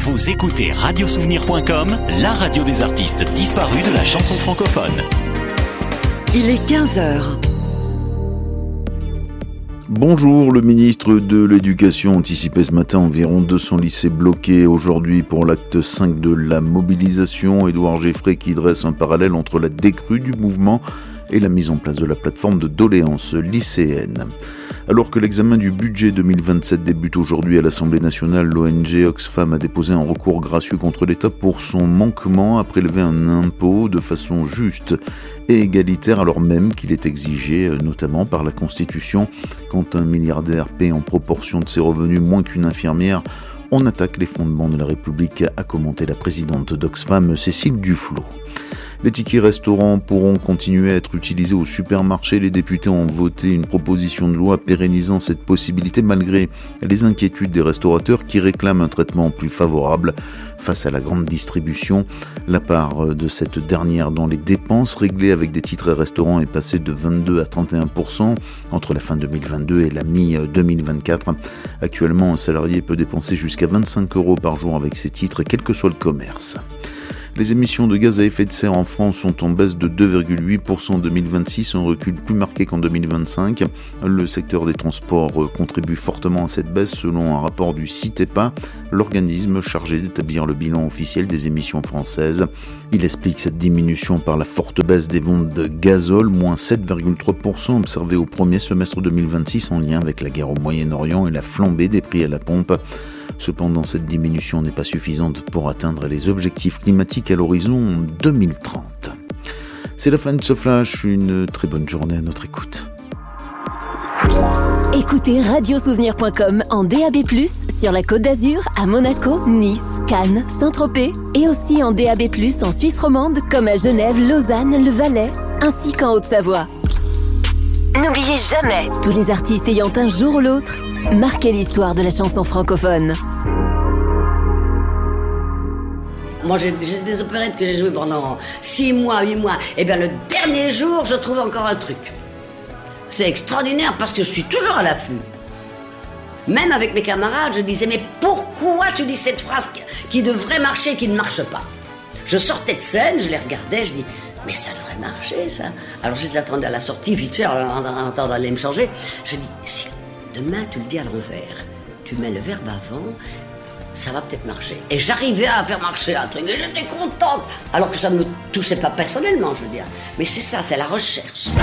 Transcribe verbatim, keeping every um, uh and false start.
Vous écoutez radiosouvenir point com, la radio des artistes disparus de la chanson francophone. Il est quinze heures. Bonjour, le ministre de l'Éducation anticipait ce matin environ deux cents lycées bloqués aujourd'hui pour l'acte cinq de la mobilisation. Édouard Geffray qui dresse un parallèle entre la décrue du mouvement et la mise en place de la plateforme de doléances lycéennes. Alors que l'examen du budget deux mille vingt-sept débute aujourd'hui à l'Assemblée nationale, l'O N G Oxfam a déposé un recours gracieux contre l'État pour son manquement à prélever un impôt de façon juste et égalitaire, alors même qu'il est exigé, notamment par la Constitution. Quand un milliardaire paie en proportion de ses revenus moins qu'une infirmière, on attaque les fondements de la République, a commenté la présidente d'Oxfam, Cécile Duflot. Les tickets restaurants pourront continuer à être utilisés au supermarché. Les députés ont voté une proposition de loi pérennisant cette possibilité malgré les inquiétudes des restaurateurs qui réclament un traitement plus favorable face à la grande distribution. La part de cette dernière dans les dépenses réglées avec des titres restaurants est passée de vingt-deux à trente et un pour cent entre la fin deux mille vingt-deux et la mi-deux mille vingt-quatre. Actuellement, un salarié peut dépenser jusqu'à vingt-cinq euros par jour avec ses titres, quel que soit le commerce. Les émissions de gaz à effet de serre en France sont en baisse de deux virgule huit pour cent en deux mille vingt-six, un recul plus marqué qu'en deux mille vingt-cinq. Le secteur des transports contribue fortement à cette baisse selon un rapport du CITEPA, l'organisme chargé d'établir le bilan officiel des émissions françaises. Il explique cette diminution par la forte baisse des ventes de gazole, moins sept virgule trois pour cent observée au premier semestre deux mille vingt-six en lien avec la guerre au Moyen-Orient et la flambée des prix à la pompe. Cependant, cette diminution n'est pas suffisante pour atteindre les objectifs climatiques à l'horizon deux mille trente. C'est la fin de ce flash, une très bonne journée à notre écoute. Écoutez radiosouvenir point com en D A B plus, sur la Côte d'Azur, à Monaco, Nice, Cannes, Saint-Tropez et aussi en D A B plus en Suisse romande comme à Genève, Lausanne, le Valais, ainsi qu'en Haute-Savoie. N'oubliez jamais, tous les artistes ayant un jour ou l'autre marqué l'histoire de la chanson francophone. Moi, j'ai, j'ai des opérettes que j'ai jouées pendant six mois, huit mois. Et bien, le dernier jour, je trouve encore un truc. C'est extraordinaire parce que je suis toujours à l'affût. Même avec mes camarades, je disais, mais pourquoi tu dis cette phrase qui devrait marcher et qui ne marche pas? Je sortais de scène, je les regardais, je dis, mais ça devrait marcher, ça. Alors, je les attendais à la sortie, vite fait, en attendant d'aller me changer. Je dis, si demain, tu le dis à l'envers. Tu mets le verbe avant, ça va peut-être marcher. Et j'arrivais à faire marcher un truc, et j'étais contente. Alors que ça ne me touchait pas personnellement, je veux dire. Mais c'est ça, c'est la recherche.